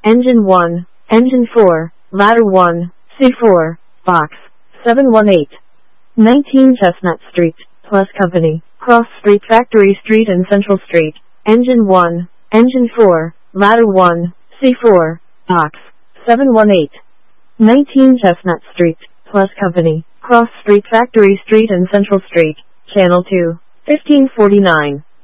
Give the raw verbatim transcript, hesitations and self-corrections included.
Engine one, Engine four, Ladder one, C four, Box, seven one eight. nineteen Chestnut Street, Plus Company, Cross Street, Factory Street and Central Street. Engine one, Engine four, Ladder one, C four, Box, seven one eight. nineteen Chestnut Street, Plus Company, Cross Street, Factory Street and Central Street. Channel two, fifteen forty-nine.